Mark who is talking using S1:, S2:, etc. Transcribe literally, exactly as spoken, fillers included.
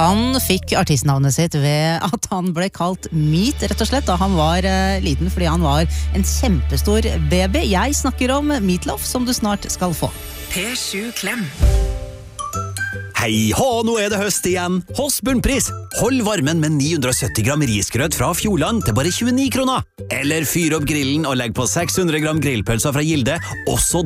S1: Han fikk artistnavnet sitt ved at han ble kalt Meat, rett og slett, da han var uh, liten, fordi han var en kjempestor baby. Jeg snakker om Meatloaf, som du snart skal få.
S2: P sju Klem.
S3: Hei hå, nå er det høst igjen. Hos Bunnpris. Hold varmen med ni hundre og sytti gram risgrøt fra Fjordland til bare tjueni kroner. Eller fyr opp grillen og legg på seks hundre gram grillpølser fra Gilde, også